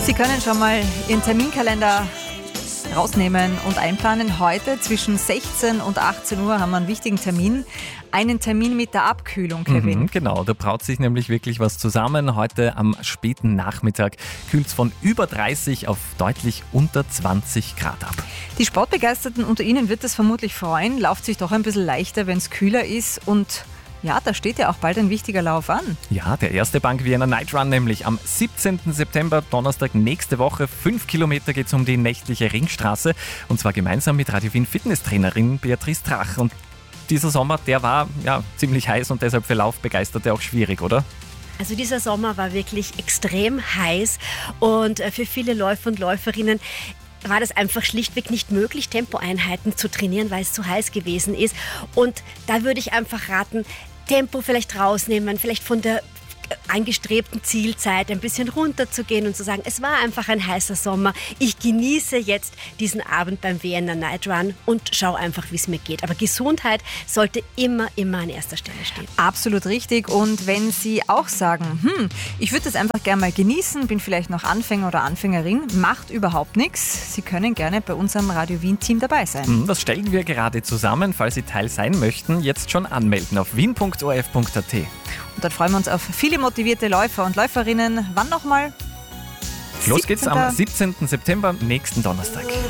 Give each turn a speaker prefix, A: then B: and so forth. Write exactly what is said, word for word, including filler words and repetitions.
A: Sie können schon mal Ihren Terminkalender rausnehmen und einplanen. Heute zwischen sechzehn und achtzehn Uhr haben wir einen wichtigen Termin. Einen Termin mit der Abkühlung, Kevin.
B: Mhm, genau, da braut sich nämlich wirklich was zusammen. Heute am späten Nachmittag kühlt es von über dreißig auf deutlich unter zwanzig Grad ab.
A: Die Sportbegeisterten unter Ihnen wird es vermutlich freuen. Lauft sich doch ein bisschen leichter, wenn es kühler ist. Und ja, da steht ja auch bald ein wichtiger Lauf an.
B: Ja, der erste Bank Vienna Night Run nämlich am siebzehnten September, Donnerstag nächste Woche. Fünf Kilometer geht es um die nächtliche Ringstraße und zwar gemeinsam mit Radio Wien Fitnesstrainerin Beatrice Drach. Und dieser Sommer, der war ja ziemlich heiß und deshalb für Laufbegeisterte auch schwierig, oder?
C: Also dieser Sommer war wirklich extrem heiß und für viele Läufer und Läuferinnen war das einfach schlichtweg nicht möglich, Tempoeinheiten zu trainieren, weil es zu heiß gewesen ist. Und da würde ich einfach raten, Tempo vielleicht rausnehmen, vielleicht von der angestrebten Zielzeit ein bisschen runterzugehen und zu sagen, es war einfach ein heißer Sommer. Ich genieße jetzt diesen Abend beim Vienna Night Run und schaue einfach, wie es mir geht. Aber Gesundheit sollte immer, immer an erster Stelle stehen.
A: Absolut richtig. Und wenn Sie auch sagen, hm, ich würde das einfach gerne mal genießen, bin vielleicht noch Anfänger oder Anfängerin, macht überhaupt nichts. Sie können gerne bei unserem Radio Wien Team dabei sein.
B: Das stellen wir gerade zusammen. Falls Sie Teil sein möchten, jetzt schon anmelden auf wien punkt o r f punkt a t.
A: Und dann freuen wir uns auf viele motivierte Läufer und Läuferinnen. Wann nochmal?
B: Los geht's am siebzehnten September, nächsten Donnerstag.